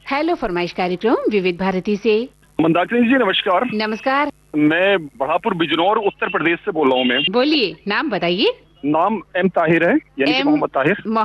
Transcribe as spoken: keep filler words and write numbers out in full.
Hello फरमाइश कार्यक्रम विविध भारती से। मंदाकिनी जी नमस्कार। नमस्कार। मैं बढ़ापुर बिजनौर उत्तर प्रदेश से बोल रहा हूँ। मैं बोलिए, नाम बताइए। नाम एम ताहिर है, यानी कि मोहम्मद ताहिर।